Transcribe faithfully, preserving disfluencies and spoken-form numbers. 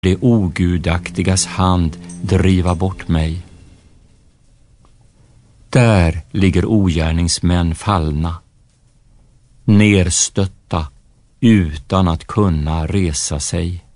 det ogudaktigas hand driva bort mig. Där ligger ogärningsmän fallna, nerstötta utan att kunna resa sig.